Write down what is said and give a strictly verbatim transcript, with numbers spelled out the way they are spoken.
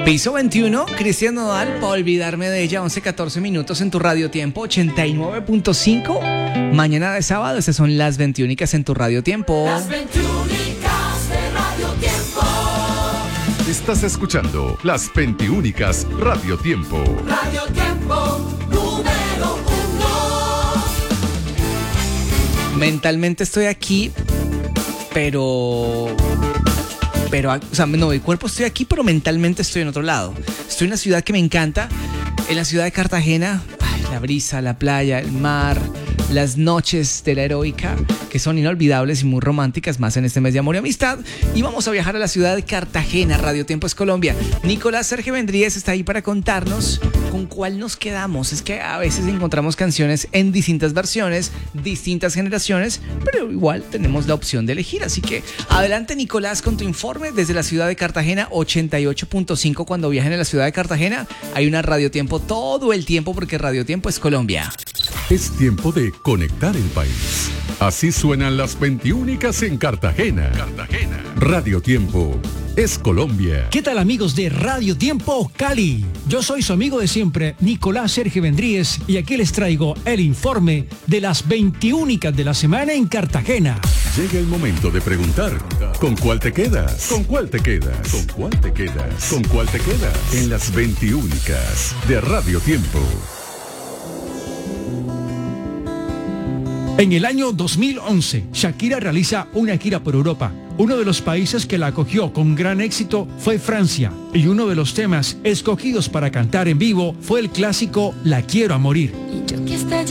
Piso veintiuno, Cristian Nodal, para olvidarme de ella, once catorce minutos en tu radio tiempo, ochenta y nueve punto cinco. Mañana de sábado, estas son las veintiúnicas en tu radio tiempo. Las veintiúnicas de Radio Tiempo. Estás escuchando Las veintiúnicas Radio Tiempo. Radio Tiempo, número uno. Mentalmente estoy aquí, pero... Pero, o sea, no, de cuerpo estoy aquí, pero mentalmente estoy en otro lado. Estoy en una ciudad que me encanta, en la ciudad de Cartagena. Ay, la brisa, la playa, el mar, las noches de la heroica, que son inolvidables y muy románticas, más en este mes de amor y amistad. Y vamos a viajar a la ciudad de Cartagena. Radio Tiempo es Colombia. Nicolás Sergio Vendríez está ahí para contarnos con cuál nos quedamos. Es que a veces encontramos canciones en distintas versiones, distintas generaciones, pero igual tenemos la opción de elegir. Así que adelante, Nicolás, con tu informe desde la ciudad de Cartagena, ochenta y ocho punto cinco. Cuando viajen a la ciudad de Cartagena, hay una Radio Tiempo todo el tiempo, porque Radio Tiempo es Colombia. Es tiempo de conectar el país. Así suenan las veintiúnicas en Cartagena. Cartagena. Radio Tiempo es Colombia. ¿Qué tal, amigos de Radio Tiempo Cali? Yo soy su amigo de siempre, Nicolás Sergio Vendríez, y aquí les traigo el informe de las veintiúnicas de la semana en Cartagena. Llega el momento de preguntar, ¿con cuál te quedas? ¿Con cuál te quedas? ¿Con cuál te quedas? ¿Con cuál te quedas? En las veintiúnicas de Radio Tiempo. En el año dos mil once, Shakira realiza una gira por Europa. Uno de los países que la acogió con gran éxito fue Francia, y uno de los temas escogidos para cantar en vivo fue el clásico La Quiero a Morir. Y yo que hasta